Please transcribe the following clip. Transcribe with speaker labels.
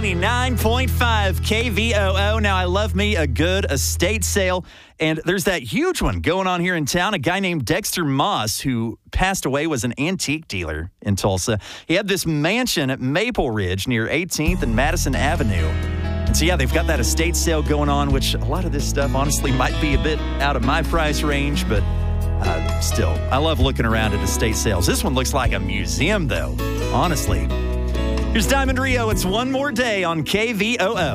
Speaker 1: 99.5 KVOO. Now, I love me a good estate sale, and there's that huge one going on here in town. A guy named Dexter Moss, who passed away, was an antique dealer in Tulsa. He had this mansion at Maple Ridge near 18th and Madison Avenue. And so, yeah, they've got that estate sale going on, which a lot of this stuff, honestly, might be a bit out of my price range, but still, I love looking around at estate sales. This one looks like a museum, though, honestly. Here's Diamond Rio. It's one more day on KVOO.